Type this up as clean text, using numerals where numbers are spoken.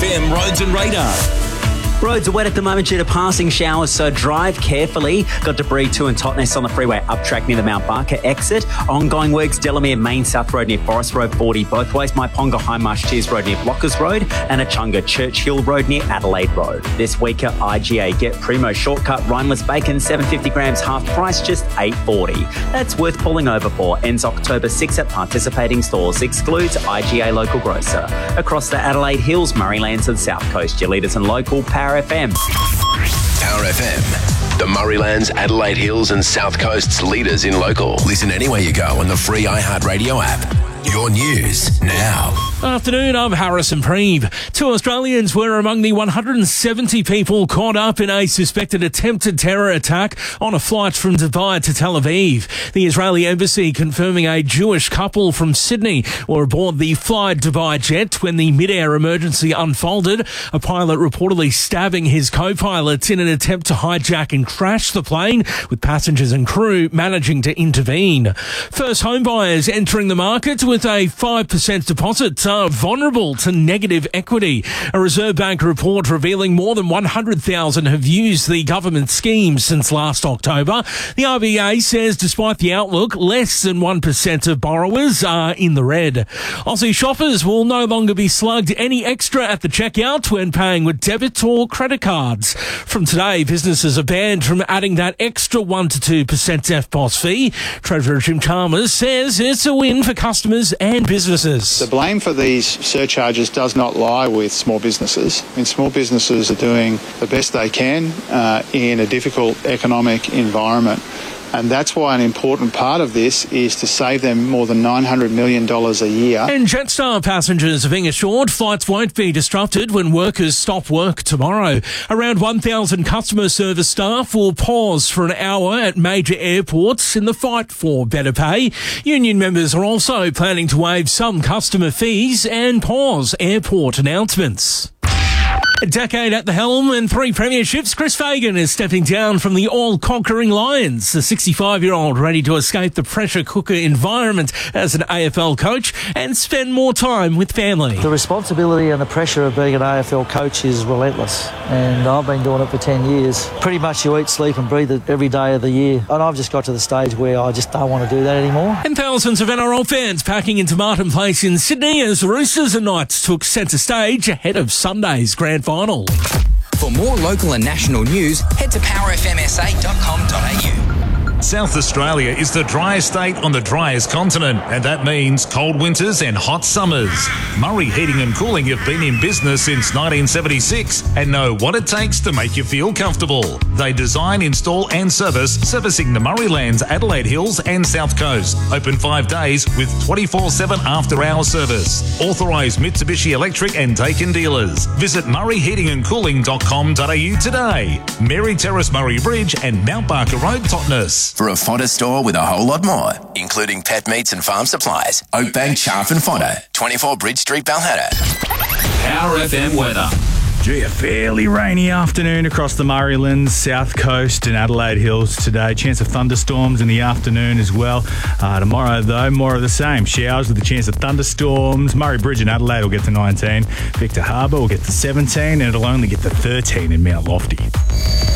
FM Roads and Radar. Roads are wet at the moment due to passing showers, so drive carefully. Got debris too in Totnes on the freeway up track near the Mount Barker exit. Ongoing works, Delamere Main South Road near Forest Road 40 both ways. Myponga High Marsh Tears Road near Blockers Road and Achunga Churchill Road near Adelaide Road. This week at IGA, get Primo Shortcut Rhineless Bacon, 750 grams half price, just $8.40. That's worth pulling over for. Ends October 6 at participating stores. Excludes IGA local grocer. Across the Adelaide Hills, Murraylands and South Coast, your leaders and local Power FM. Power FM, the Murraylands, Adelaide Hills and South Coast's leaders in local. Listen anywhere you go on the free iHeartRadio app. Your news now. Afternoon, I'm Harrison Preeve. 2 Australians were among the 170 people caught up in a suspected attempted terror attack on a flight from Dubai to Tel Aviv. The Israeli embassy confirming a Jewish couple from Sydney were aboard the Fly Dubai jet when the mid-air emergency unfolded. A pilot reportedly stabbing his co-pilot in an attempt to hijack and crash the plane, with passengers and crew managing to intervene. First home buyers entering the market with a 5% deposit are vulnerable to negative equity. A Reserve Bank report revealing more than 100,000 have used the government scheme since last October. The RBA says despite the outlook, less than 1% of borrowers are in the red. Aussie shoppers will no longer be slugged any extra at the checkout when paying with debit or credit cards. From today, businesses are banned from adding that extra 1 to 2% FBOS fee. Treasurer Jim Chalmers says it's a win for customers and businesses. The blame for these surcharges does not lie with small businesses. I mean, small businesses are doing the best they can in a difficult economic environment. And that's why an important part of this is to save them more than $900 million a year. And Jetstar passengers are being assured flights won't be disrupted when workers stop work tomorrow. Around 1,000 customer service staff will pause for an hour at major airports in the fight for better pay. Union members are also planning to waive some customer fees and pause airport announcements. A decade at the helm and 3 premierships, Chris Fagan is stepping down from the all-conquering Lions. The 65-year-old ready to escape the pressure cooker environment as an AFL coach and spend more time with family. The responsibility and the pressure of being an AFL coach is relentless, and I've been doing it for 10 years. Pretty much you eat, sleep and breathe it every day of the year, and I've just got to the stage where I just don't want to do that anymore. And thousands of NRL fans packing into Martin Place in Sydney as Roosters and Knights took centre stage ahead of Sunday's grand final. For more local and national news, head to powerfmsa.com.au. South Australia is the driest state on the driest continent, and that means cold winters and hot summers. Murray Heating and Cooling have been in business since 1976 and know what it takes to make you feel comfortable. They design, install and servicing the Murraylands, Adelaide Hills and South Coast. Open 5 days with 24/7 after-hours service. Authorised Mitsubishi Electric and Daikin dealers. Visit murrayheatingandcooling.com.au today. Mary Terrace Murray Bridge and Mount Barker Road, Totnes. For a fodder store with a whole lot more, including pet meats and farm supplies, Oakbank Chaff and Fodder, 24 Bridge Street, Balhatta. Power FM weather. Gee, a fairly rainy afternoon across the Murraylands, South Coast and Adelaide Hills today. Chance of thunderstorms in the afternoon as well. Tomorrow, though, more of the same. Showers with a chance of thunderstorms. Murray Bridge in Adelaide will get to 19. Victor Harbour will get to 17 and it'll only get to 13 in Mount Lofty.